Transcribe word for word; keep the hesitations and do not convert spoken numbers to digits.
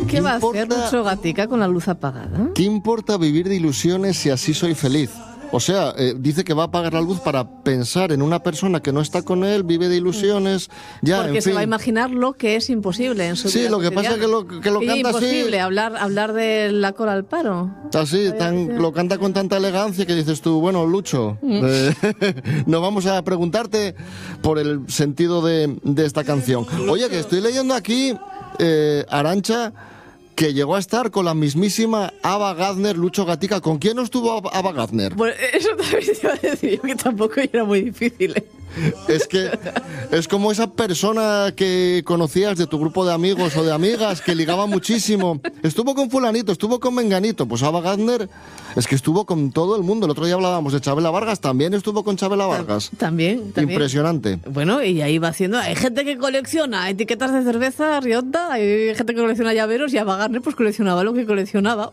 ¿Qué va a hacer Lucho Gatica con la luz apagada? ¿Qué importa vivir de ilusiones si así soy feliz? O sea, eh, dice que va a apagar la luz para pensar en una persona que no está con él, vive de ilusiones, ya, Porque en se fin. va a imaginar lo que es imposible en su Sí, vida lo que pasa es que lo, que lo Sí, canta así... imposible hablar, hablar de la cola al paro. Así, tan, lo canta con tanta elegancia que dices tú, bueno, Lucho, eh, no vamos a preguntarte por el sentido de, de esta canción. Oye, que estoy leyendo aquí, eh, Arantxa, que llegó a estar con la mismísima Ava Gardner, Lucho Gatica. ¿Con quién no estuvo Ava Gardner? Bueno, eso también te iba a decir yo, que tampoco era muy difícil, ¿eh? Es que es como esa persona que conocías de tu grupo de amigos o de amigas que ligaba muchísimo. Estuvo con fulanito, estuvo con menganito. Pues Ava Gardner es que estuvo con todo el mundo. El otro día hablábamos de Chabela Vargas, también estuvo con Chabela Vargas. También, también. Impresionante. Bueno, y ahí va haciendo... Hay gente que colecciona etiquetas de cerveza, Rionda, hay gente que colecciona llaveros y Ava Gardner pues coleccionaba lo que coleccionaba.